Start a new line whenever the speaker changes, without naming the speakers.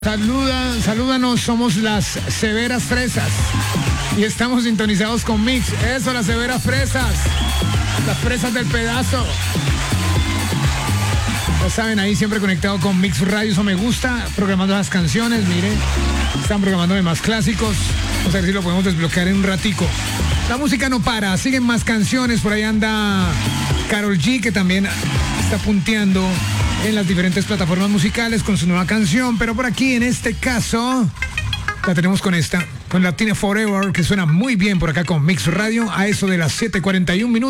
Salúdanos, somos las Severas Fresas y estamos sintonizados con Mix. Eso, las Severas Fresas, las fresas del pedazo. Ya saben, ahí siempre conectado con Mix Radio, eso me gusta, programando las canciones, mire, están programando más clásicos, vamos a ver si lo podemos desbloquear en un ratico. La música no para, siguen más canciones, por ahí anda Karol G, que también está punteando en las diferentes plataformas musicales con su nueva canción, pero por aquí en este caso la tenemos con esta, con Latina Forever, que suena muy bien por acá con Mix Radio a eso de las 7:41 minutos.